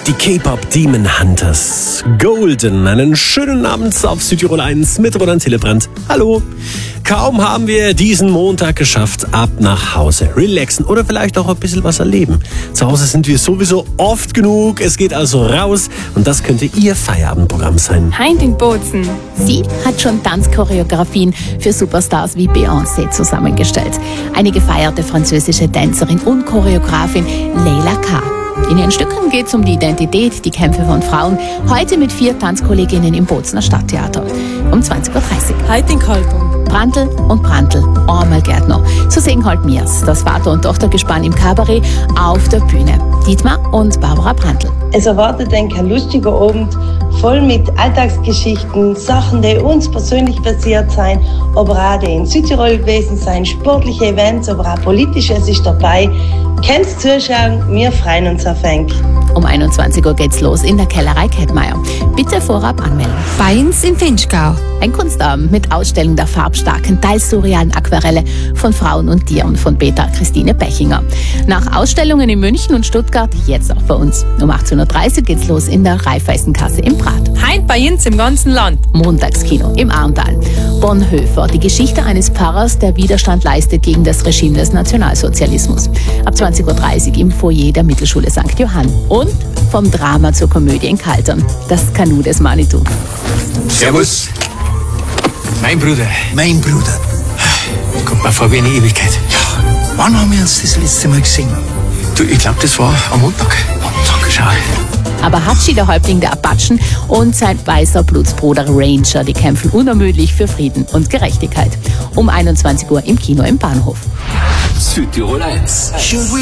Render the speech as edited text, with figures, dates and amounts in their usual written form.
die K-Pop Demon Hunters. Golden, einen schönen Abend auf Südtirol 1 mit Roland Hillebrand. Hallo. Kaum haben wir diesen Montag geschafft, ab nach Hause. Relaxen oder vielleicht auch ein bisschen was erleben. Zu Hause sind wir sowieso oft genug. Es geht also raus und das könnte Ihr Feierabendprogramm sein. Heint in Bozen. Sie hat schon Tanzchoreografien für Superstars wie Beyoncé zusammengestellt. Eine gefeierte französische Tänzerin und Choreografin, Leila K. In ihren Stücken geht es um die Identität, die Kämpfe von Frauen. Heute mit 4 Tanzkolleginnen im Bozener Stadttheater. Um 20.30 Uhr. Heint in Kaltung. Brandl und Brandl, einmal geht noch. So sehen halt mir's, das Vater- und Tochtergespann im Kabarett auf der Bühne. Dietmar und Barbara Brandl. Es erwartet ein lustiger Abend, voll mit Alltagsgeschichten, Sachen, die uns persönlich passiert sein, aber auch die in Südtirol gewesen sein, sportliche Events, aber auch politisches ist dabei. Könnt's zuschauen, wir freuen uns auf euch. Um 21 Uhr geht's los in der Kellerei Kettmeier. Bitte vorab anmelden. Bei uns in Finchgau. Ein Kunstabend mit Ausstellung der farbstarken, teils surrealen Aquarelle von Frauen und Tieren von Petra Christine Bechinger. Nach Ausstellungen in München und Stuttgart jetzt auch bei uns. Um 18.30 Uhr geht's los in der Raiffeisenkasse im Prat. Heint bei uns im ganzen Land. Montagskino im Arntal. Bonhoeffer, die Geschichte eines Pfarrers, der Widerstand leistet gegen das Regime des Nationalsozialismus. Ab 20.30 Uhr im Foyer der Mittelschule St. Johann. Und vom Drama zur Komödie in Kaltern. Das Kanu des Manitou. Servus. Mein Bruder. Mein Bruder. Kommt mir vor wie eine Ewigkeit. Ja, wann haben wir uns das letzte Mal gesehen? Du, ich glaube, das war am Montag. Schau. Aber Hatschi, der Häuptling der Apachen, und sein weißer Blutsbruder Ranger, die kämpfen unermüdlich für Frieden und Gerechtigkeit. Um 21 Uhr im Kino im Bahnhof. Südtirol 1.